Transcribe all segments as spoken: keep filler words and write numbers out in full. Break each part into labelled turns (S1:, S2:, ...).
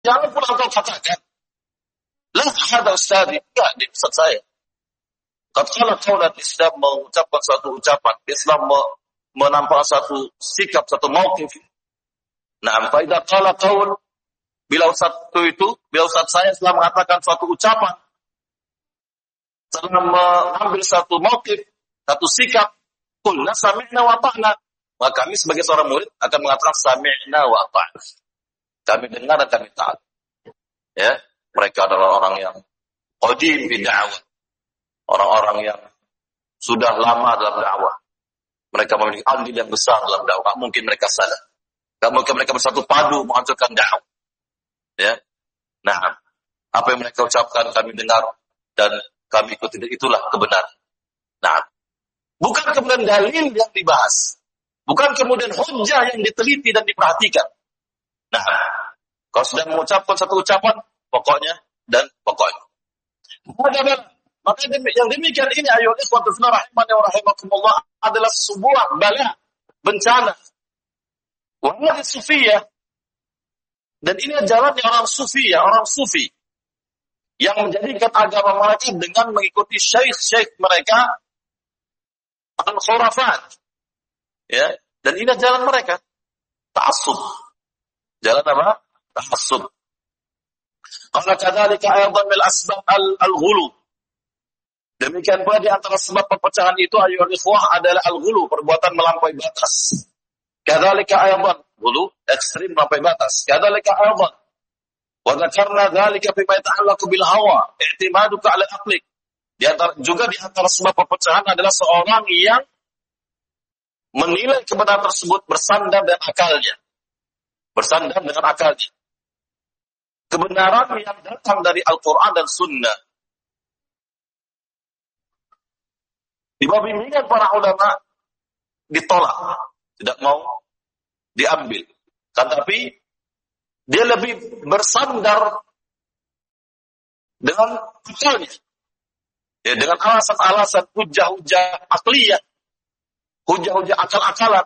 S1: Jangan pula engkau katakan, la hada ustadi, enggak, ini ustaz saya. Ketika kaulat Islam mengucapkan satu ucapan, Islam menampakkan satu sikap, satu mauqif. Nah, faidah qala qaul, bila ustaz itu, bila ustaz saya setelah mengatakan suatu ucapan, setelah mengambil satu mauqif, satu sikap, qulna sami'na wa ta'na. Maka kami sebagai seorang murid akan mengatakan sami'na wa ta'na. Kami dengar dan kami taat. Ya, mereka adalah orang yang qadim fi da'wah. Orang-orang yang sudah lama dalam dakwah. Mereka memiliki andil yang besar dalam dakwah. Mungkin mereka salah. Tak mungkin mereka bersatu padu menghancurkan dakwah. Ya. Nah, apa yang mereka ucapkan kami dengar dan kami ikuti, itulah kebenaran. Nah, bukan kemudian dalil yang dibahas. Bukan kemudian hujjah yang diteliti dan diperhatikan. Nah, kalau sudah mengucapkan satu ucapan, pokoknya dan pokoknya. Maka yang demikian ini ayol ikhwatu fillah rahimani wa rahimakumullah adalah sebuah bala, bencana. Wahai sufiyah, dan ini jalannya orang sufiyah, orang sufi yang menjadikan agama mereka dengan mengikuti syekh-syekh mereka al-khurafat. Ya, dan ini jalan mereka. Ta'assub. Jalan apa? Ta'assub. Qala kadzalika aydan min asbab al-ghulu. Demikian pula di antara sebab perpecahan itu ayyuhal ikhwah adalah al-ghulu, perbuatan melampaui batas. Kadzalika aydan, ghulu ekstrim melampaui batas. Kadzalika aydan. Wa dzakarna dzalika bima yata'allaqu bil hawa, i'timaduka 'ala aqlik. Di antara juga di antara sebab perpecahan adalah seorang yang menilai kebenaran tersebut bersandar dengan akalnya. Bersandar dengan akalnya. Kebenaran yang datang dari Al-Quran dan Sunnah. Di bawah bimbingan para ulama ditolak, tidak mau diambil. Tetapi dia lebih bersandar dengan akalnya, ya, dengan alasan-alasan hujah-hujah akliyah, hujah-hujah akal-akalan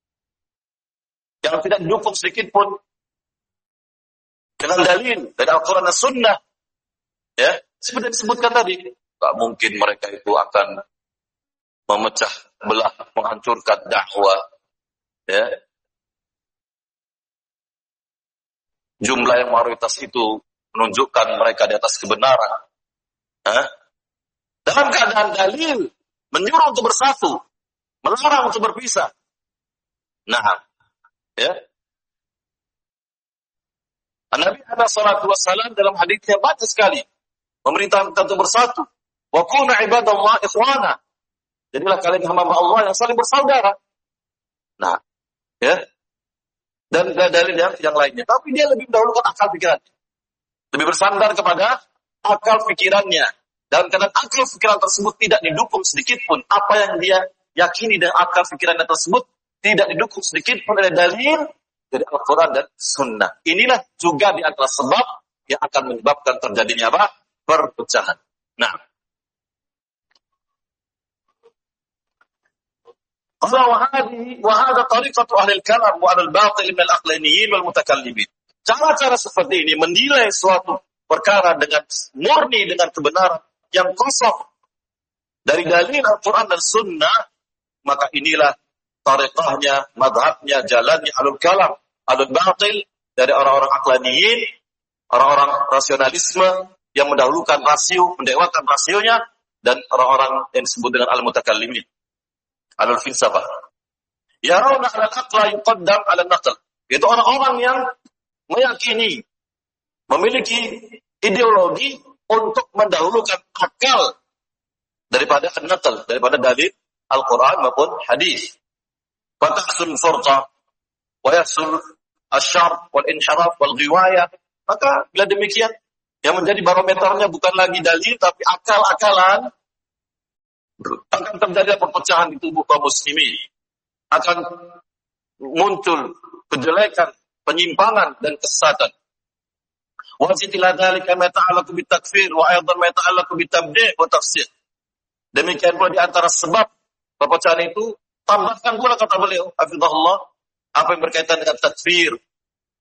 S1: yang tidak didukung sedikit pun dengan dalil dari Al-Quran dan Sunnah. Ya, seperti disebutkan tadi, tak mungkin mereka itu akan memecah belah, menghancurkan dakwah. Ya. Jumlah yang mayoritas itu menunjukkan mereka di atas kebenaran. Hah? Dalam keadaan dalil menyuruh untuk bersatu, melarang untuk berpisah. Nah, ya. Nabi alaihi salatu wassalam dalam hadisnya banyak sekali memerintahkan kita untuk bersatu. Wa kunu ibadallah ikhwana. Jadilah kalian hamba Allah yang saling bersaudara. Nah, ya. Dan dalil yang, yang lainnya. Tapi dia lebih mendahulukan akal pikirannya. Lebih bersandar kepada akal pikirannya. Dan karena akal pikiran tersebut tidak didukung sedikit pun. Apa yang dia yakini dengan akal pikirannya tersebut tidak didukung sedikit pun oleh dalil dari Al-Quran dan Sunnah. Inilah juga di antara sebab yang akan menyebabkan terjadinya apa? Perpecahan. Nah, qala wa hadhihi wa hadha tariqatu ahli al-kalam wa al-batil min al-aqlaniyin wal mutakallimin. Cara-cara seperti ini menilai suatu perkara dengan murni dengan kebenaran yang kosong dari dalil Al-Quran dan Sunnah, maka inilah tariqahnya, madhabnya, jalannya alul kalam, alul batil, dari orang-orang aqlaniyin, orang-orang rasionalisme yang mendahulukan rasio, mendewakan rasionya, dan orang-orang yang disebut dengan al-mutakallimin, alul filsafah. Yarawna al-aqla yuqaddam al-naql. Itu orang-orang yang meyakini, memiliki ideologi untuk mendahulukan akal daripada an-naql, daripada dalil Al-Quran maupun hadis. Fatahsul furqa wa yahsul asyar wal inharaf wal ghiwayah. Maka bila demikian, yang menjadi barometernya bukan lagi dalil tapi akal-akalan, akan terjadi perpecahan di tubuh kaum muslimin, akan muncul kejelekan, penyimpangan dan kesesatan. Wa zitila dzalika ma ta'allaqu bitakfir wa aidan ma ta'allaqu bitabdi' wa tafsir. Demikian pula di antara sebab perpecahan itu, tambahkan pula kata beliau, hafizahullah, apa yang berkaitan dengan takfir,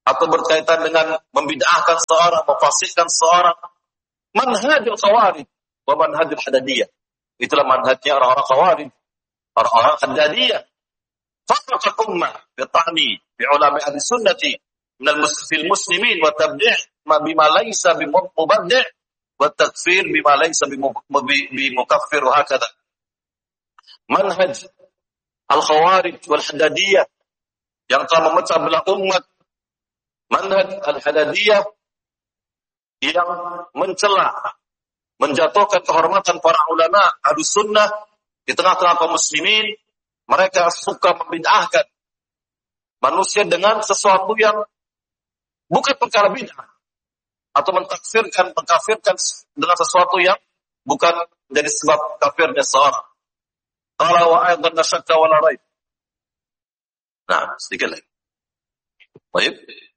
S1: atau berkaitan dengan membid'ahkan seorang, memfasikkan seorang. Manhajul Khawarij wa manhajul Hadadiyah. Itulah manhajnya orang-orang Khawarij, orang-orang Hadadiyah. Farraqat ummah bita'ni bi'ulama ahli sunnati minal musfil muslimin wa tabdi' ma bima laysa bimubaddi' wa takfir bima laysa bimukaffir wa hakadha. Manhaj al-Khawarij wal Hadadiyah yang telah memecah belah umat. Manhaj al-Hadadiyah yang mencela, menjatuhkan kehormatan para ulama Ahlus Sunnah di tengah-tengah kaum muslimin. Mereka suka membid'ahkan manusia dengan sesuatu yang bukan perkara bid'ah, atau mentakfirkan, mengkafirkan dengan sesuatu yang bukan menjadi sebab kafirnya seorang. Qala wa aidan la syakka wa la raib. Nah, sedikit lagi. Baik.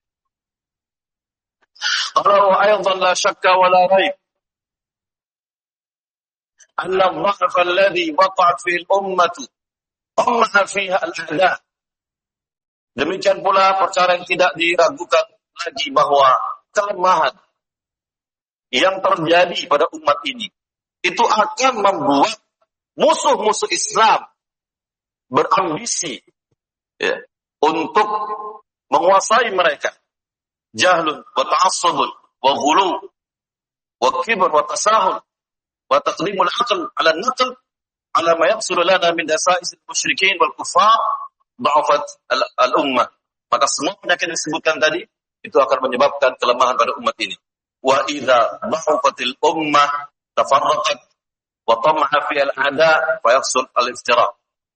S1: Qala wa aidan la syakka wa la raib. Anna ad-dha'f alladhi waqa'at fihi al-ummah qamma fiha al-a'da. Demikian pula perkara yang tidak diragukan lagi bahwa kelemahan yang terjadi pada umat ini itu akan membuat musuh-musuh Islam berambisi ya, untuk menguasai mereka. Jahlun wa ta'assubun wa ghulu wa kibr wa tasahul wa taqdimul aql 'ala an-naql 'ala ma yahsulu lana min dasa'is al-musyrikin wal kuffar dha'afat al-ummah. Maka semua penyakit yang disebutkan tadi itu akan menyebabkan kelemahan pada umat ini. Wa idza dha'afatil ummah tafarraqat wa tama'a fi al-'ada fa yahsul al-iftiraq.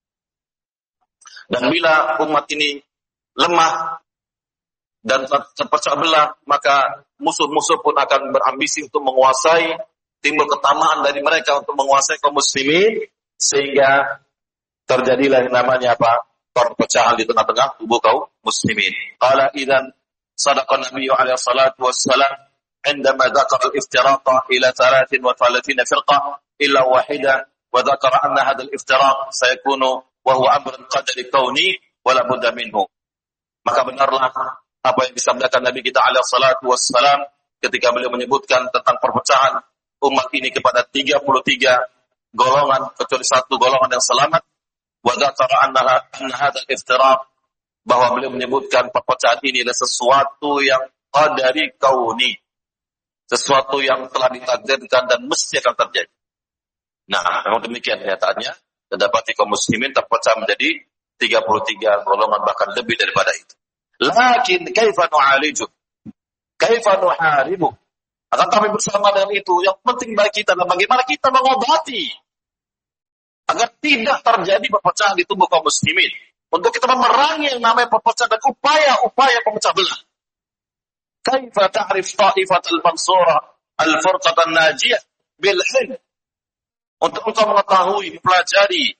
S1: Dan bila umat ini lemah dan terpecah belah, maka musuh-musuh pun akan berambisi untuk menguasai, timbul ketamaan dari mereka untuk menguasai kaum muslimin, sehingga terjadilah yang namanya apa? Perpecahan di tengah-tengah tubuh kaum muslimin. Qala idzan sadaqa Nabi alaihi salatu wassalam عندما ذكر الافتراق إلى ثلاث وثلاثين فرقة إلا واحدة وذكر أن هذا الافتراق سيكون وهو أمر قدر كوني ولا بد منه. Maka benarlah apa yang disabdakan Nabi kita alaihi salatu wassalam ketika beliau menyebutkan tentang perpecahan umat ini kepada tiga puluh tiga golongan kecuali satu golongan yang selamat. Wa dzakara anna hadha al-iftiraq, bahwa beliau menyebutkan perpecahan ini adalah sesuatu yang qadari kauni, sesuatu yang telah ditakdirkan dan mesti akan terjadi. Nah, memang demikian kenyataannya. Terdapati kaum muslimin terpecah menjadi tiga puluh tiga golongan, bahkan lebih daripada itu. Lakin kaifa nu'aliju? Kaifa nuharibu? Akan tapi bersama dengan itu, yang penting bagi kita adalah bagaimana kita mengobati agar tidak terjadi perpecahan di tubuh kaum muslimin. Untuk kita memerangi yang namanya perpecahan dan upaya-upaya pemecah belah. Kaifa ta'rif ta'ifatal mansurah al-furqatan najiyah bil ilm? Untuk engkau mengetahui, mempelajari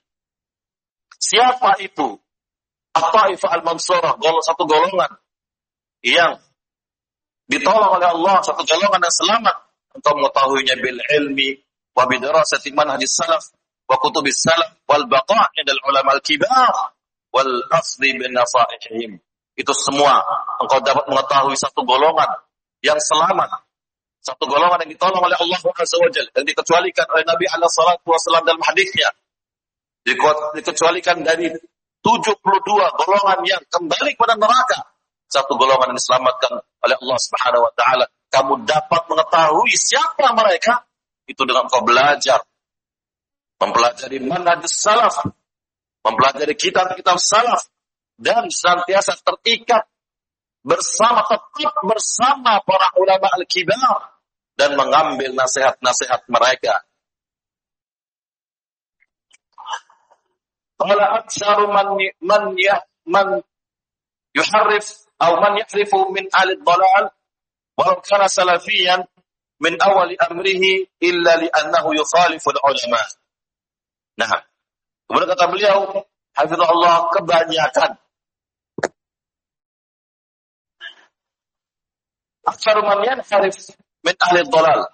S1: siapa itu at-ta'ifah al-mansurah, satu golongan yang ditolong oleh Allah, satu golongan yang selamat, engkau mengetahuinya bil ilmi wa bidarasati manhajis salaf wa kutubis salaf wal baqa' indal ulama al-kibar wal asli bin nasaihim. Itu semua engkau dapat mengetahui satu golongan yang selamat, satu golongan yang ditolong oleh Allah Azza wa Jalla, dan dikecualikan oleh Nabi alaihi salatu wasallam dalam hadisnya, dikecualikan dari tujuh puluh dua golongan yang kembali kepada neraka, satu golongan yang diselamatkan oleh Allah Subhanahu wa taala. Kamu dapat mengetahui siapa mereka itu dengan kau belajar, mempelajari manhaj salaf, mempelajari kitab-kitab salaf, dan senantiasa terikat bersama, tetap bersama para ulama al-kibar dan mengambil nasihat-nasihat mereka. Qala aktsaru man man ya man yuharrif atau man yahrifu min ahli dhalal wa kana salafiyan min awal amrihi illa li annahu yukhalifu al-ulama. Nah, kemudian kata beliau hafizahullah, kebanyakan aktsaru man yanharif min ahli dhalal,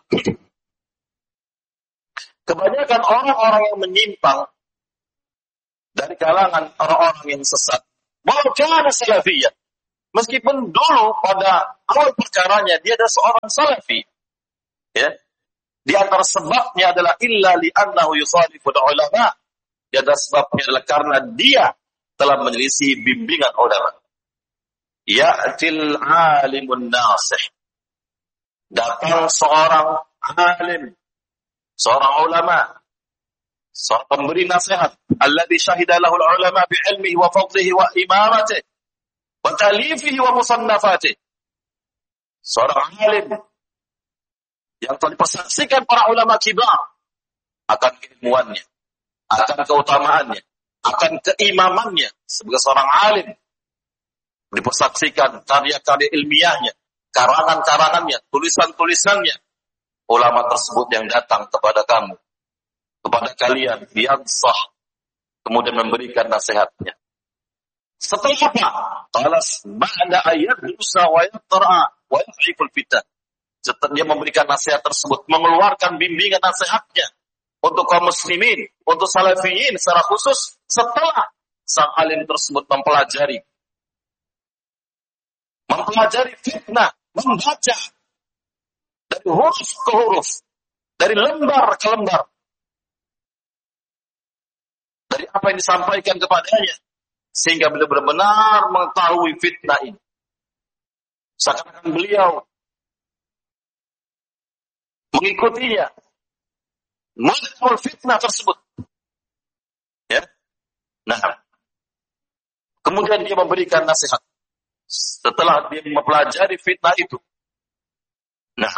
S1: kebanyakan orang-orang yang menyimpang dari kalangan orang-orang yang sesat, walau kana salafiyyan, Meskipun dulu pada awal perkaranya dia adalah seorang salafi. Ya. Di antara sebabnya adalah illa li'annahu yusalifu ulama. Di antara sebabnya adalah karena dia telah menyelisih bimbingan ulama. Ya'til alimun nasih. Datang seorang alim, seorang ulama, seorang pemberi nasihat. Alladhi syahida lahul ulama bi'ilmihi wa fadlihi wa imamatih. Wa talifihi wa musannafatih. Seorang alim yang telah dipersaksikan para ulama kibar akan keilmuannya, akan keutamaannya, akan keimamannya sebagai seorang alim. Dipersaksikan karya-karya ilmiahnya, karangan-karangannya, tulisan-tulisannya. Ulama tersebut yang datang kepada kamu, kepada kalian, yansah, kemudian memberikan nasihatnya. Setelah apa? Qalas ba'da ayat berusaha wa yatra wa yahiful fitan. Setelah dia memberikan nasihat tersebut, mengeluarkan bimbingan nasihatnya untuk kaum muslimin, untuk salafiyin secara khusus, setelah sang alim tersebut mempelajari mempelajari fitnah, membaca dari huruf ke huruf, dari lembar ke lembar, dari apa yang disampaikan kepadanya, sehingga beliau benar-benar mengetahui fitnah ini. Seakan-akan beliau mengikutinya, mengetahui fitnah tersebut. Ya, nah, kemudian dia memberikan nasihat. Setelah dia mempelajari fitnah itu, nah,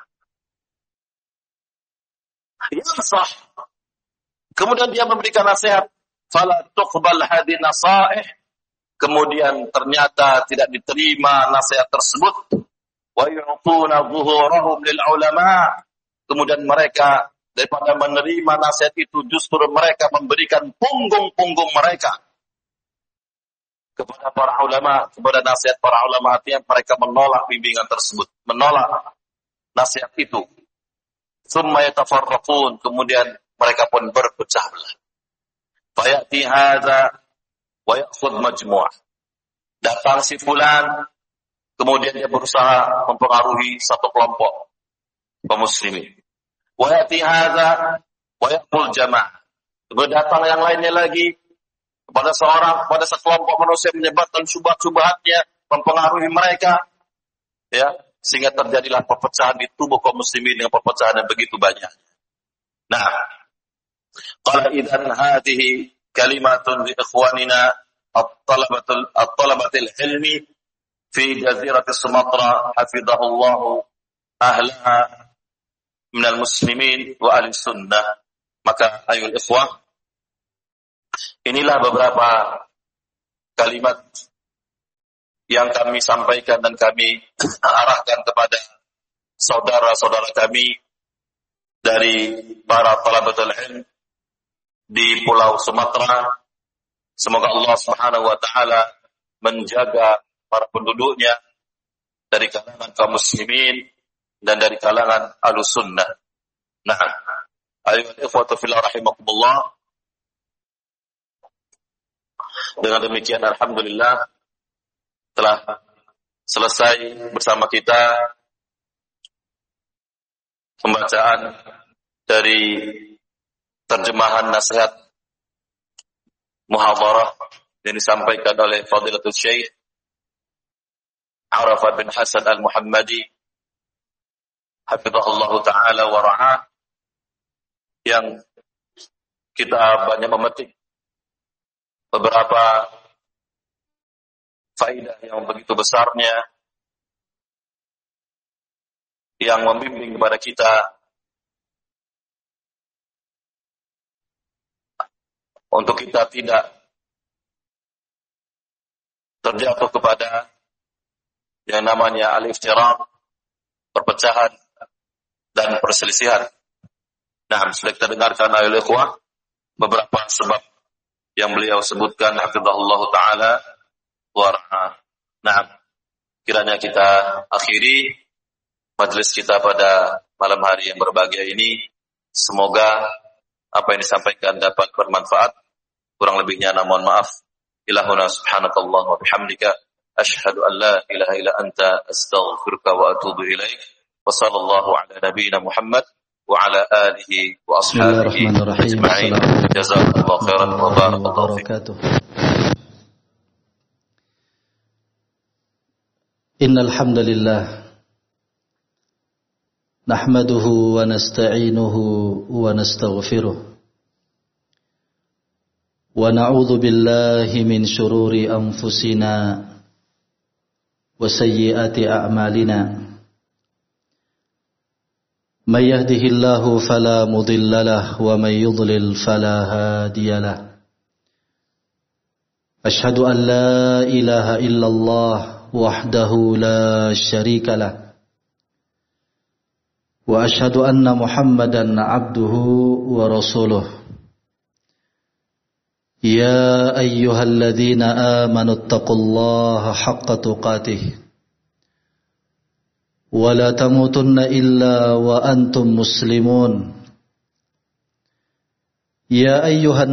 S1: yang sah. Kemudian dia memberikan nasihat, fala tuqbal hadhi nasaih. Kemudian ternyata tidak diterima nasihat tersebut. Wa yu'tuna zuhurahum lil ulama. Kemudian mereka daripada menerima nasihat itu, justru mereka memberikan punggung-punggung mereka kepada para ulama, kepada nasihat para ulama. Artinya mereka menolak bimbingan tersebut, menolak nasihat itu. Tsumma yatafarraqun, kemudian mereka pun berpecah belah. Fayati hadza wa ya'khudh majmu'ah. Datang si fulan, kemudian dia berusaha mempengaruhi satu kelompok kaum muslimin. Wa yati hadza wa ya'khudh jama'ah. Kemudian datang yang lainnya lagi, kepada seorang, kepada sekelompok manusia, menyebarkan syubhat-syubhatnya, mempengaruhi mereka, ya, sehingga terjadilah perpecahan di tubuh kaum muslimin dengan perpecahan yang begitu banyak. Nah, qala idzan hadhihi kalimatun li ikhwanina at-talabatul at-talabatil ilmi fi jazirati Sumatra hafizahullahu ahlaha minal muslimin wa ahli sunnah. Maka ayul ikhwah, inilah beberapa kalimat yang kami sampaikan dan kami arahkan kepada saudara-saudara kami dari para talabatul ilm di Pulau Sumatera. Semoga Allah Subhanahu wa taala menjaga para penduduknya dari kalangan kaum muslimin dan dari kalangan Ahlussunnah. Nah, ayyuhal ikhwatu fillah rahimakumullah. Dengan demikian alhamdulillah telah selesai bersama kita pembacaan dari terjemahan nasihat muhadharah yang disampaikan oleh Fadilatul Syekh Arafat bin Hasan Al-Muhammadi hafizahullah taala wa ra'ah, yang kita banyak memetik beberapa faedah yang begitu besarnya yang membimbing kepada kita untuk kita tidak terjatuh kepada yang namanya al-iftiraq, perpecahan dan perselisihan. Nah, sudah kita dengarkan ayat ikhwah beberapa sebab yang beliau sebutkan hafizahullah taala warah. Nah, kiranya kita akhiri majelis kita pada malam hari yang berbahagia ini. Semoga apa yang disampaikan dapat bermanfaat. Kurang lebihnya mohon maaf. Ilahuna subhanakallah wa bihamdika أشهد أن لا إله إلا أنت أستغفرك وأتوب إليك. وصلى الله على نبينا محمد وعلى آله وأصحابه أجمعين. جزاكم الله خيرا وبارك الله فيكم.
S2: إن الحمد لله نحمده ونستعينه ونستغفره ونعوذ بالله من شرور أنفسنا وسيئات أعمالنا من يهده الله فلا مضل له ومن يضلل فلا هادي له أشهد أن لا إله إلا الله وحده لا شريك له وأشهد أن محمدا عبده ورسوله يا أيها الذين آمنوا اتقوا الله حق تقاته ولا تموتن إلا وأنتم مسلمون يا أيها